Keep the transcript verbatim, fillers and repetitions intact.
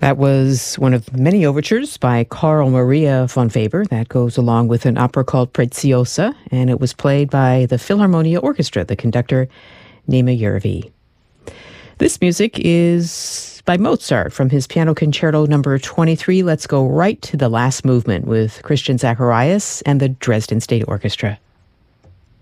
That was one of many overtures by Carl Maria von Weber that goes along with an opera called Preziosa, and it was played by the Philharmonia Orchestra, the conductor Nema Järvi. This music is by Mozart from his Piano Concerto number twenty-three. Let's go right to the last movement with Christian Zacharias and the Dresden State Orchestra.